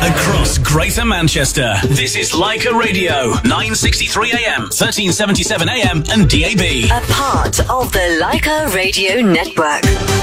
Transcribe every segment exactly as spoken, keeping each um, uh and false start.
Across Greater Manchester, this is Leica Radio, nine sixty-three A M, thirteen seventy-seven A M and D A B. A part of the Leica Radio Network.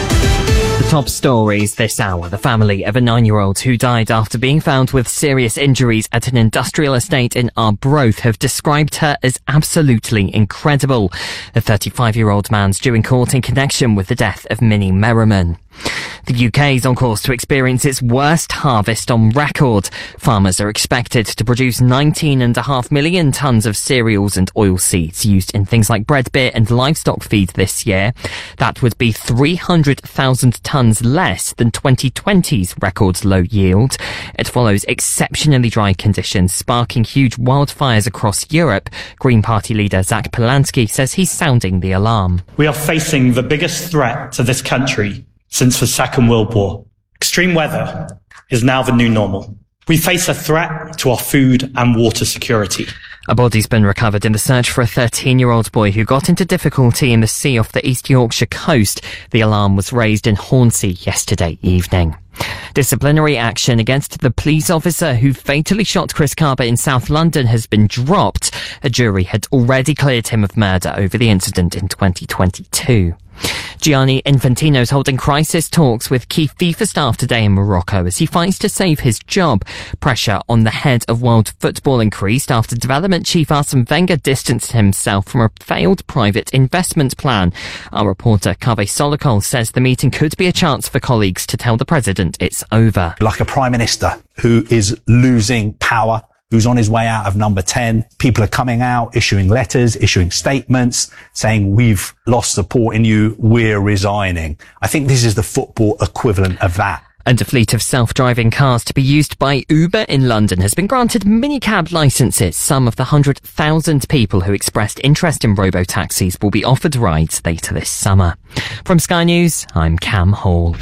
The top stories this hour. The family of a nine-year-old who died after being found with serious injuries at an industrial estate in Arbroath have described her as absolutely incredible. A thirty-five-year-old man's due in court in connection with the death of Minnie Merriman. The U K is on course to experience its worst harvest on record. Farmers are expected to produce nineteen point five million tonnes of cereals and oilseeds used in things like bread, beer and livestock feed this year. That would be three hundred thousand tonnes less than twenty twenty's record low yield. It follows exceptionally dry conditions, sparking huge wildfires across Europe. Green Party leader Zach Polanski says he's sounding the alarm. We are facing the biggest threat to this country since the Second World War. Extreme weather is now the new normal. We face a threat to our food and water security. A body's been recovered in the search for a thirteen-year-old boy who got into difficulty in the sea off the East Yorkshire coast. The alarm was raised in Hornsey yesterday evening. Disciplinary action against the police officer who fatally shot Chris Carber in South London has been dropped. A jury had already cleared him of murder over the incident in twenty twenty-two. Gianni Infantino's holding crisis talks with key FIFA staff today in Morocco as he fights to save his job. Pressure on the head of world football increased after development chief Arsene Wenger distanced himself from a failed private investment plan. Our reporter Kaveh Solokol says the meeting could be a chance for colleagues to tell the president it's over. Like a prime minister who is losing power, who's on his way out of number ten. People are coming out, issuing letters, issuing statements, saying we've lost support in you, we're resigning. I think this is the football equivalent of that. And a fleet of self-driving cars to be used by Uber in London has been granted minicab licences. Some of the one hundred thousand people who expressed interest in robo-taxis will be offered rides later this summer. From Sky News, I'm Cam Hall.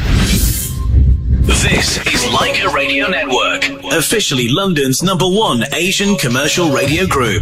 This is Leica Radio Network, officially London's number one Asian commercial radio group.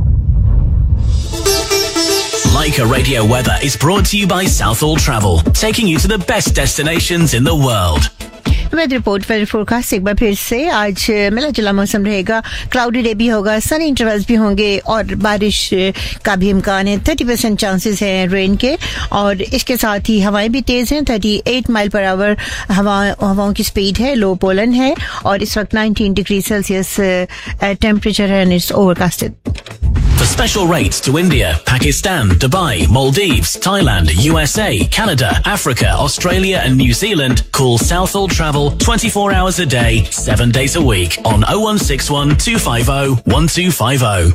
Leica Radio Weather is brought to you by Southall Travel, taking you to the best destinations in the world. Weather report weather forecast एक बार फिर से आज मिला जुला मौसम रहेगा. Cloudy day भी होगा, सनी इंटरवल्स भी होंगे और बारिश का भी इम्कान है. थर्टी परसेंट चांसेस हैं रेन के और इसके साथ ही हवाएं भी तेज हैं. Thirty eight mile per hour हवा हवाओं की स्पीड है. लो पोलन है और इस वक्त नाइनटीन डिग्री सेल्सियस टेम्परेचर है and it's overcasted. For special rates to India, Pakistan, Dubai, Maldives, Thailand, U S A, Canada, Africa, Australia and New Zealand, call Southall Travel twenty-four hours a day, seven days a week on oh one six one, two five oh, one two five oh.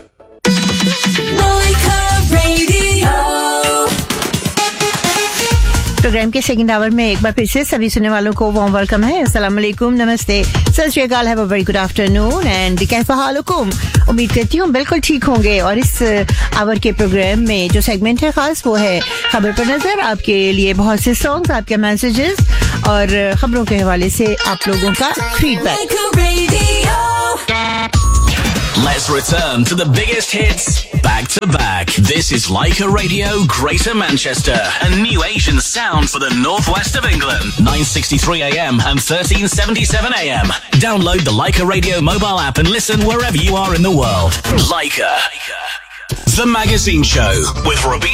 Programme के second hour में एक बार फिर से सभी सुनने वालों को warm welcome है. अस्सलाम वालेकुम, नमस्ते, सत श्री अकाल, have a very good afternoon and कैफा हालुकुम. उम्मीद करती हूँ बिल्कुल ठीक होंगे. और इस आवर के प्रोग्राम में जो सेगमेंट है खास वो है खबर पर नजर. आपके लिए बहुत से सॉन्ग्स, आपके मैसेजेस और खबरों के हवाले से आप लोगों का feedback. Let's return to the biggest hits back to back. This is Leica Radio Greater Manchester, a new Asian sound for the northwest of England. nine sixty-three A M and thirteen seventy-seven A M. Download the Leica Radio mobile app and listen wherever you are in the world. Leica, the magazine show with Rabina